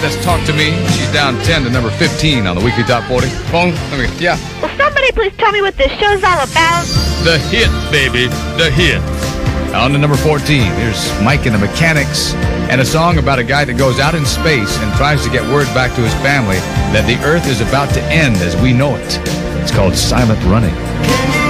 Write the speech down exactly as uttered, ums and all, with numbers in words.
That's Talk to Me. She's down ten to number fifteen on the Weekly Top forty. Phone? Let me, yeah. Will somebody please tell me what this show's all about? The hit, baby. The hit. On to number fourteen, here's Mike and the Mechanics, and a song about a guy that goes out in space and tries to get word back to his family that the Earth is about to end as we know it. It's called Silent Running.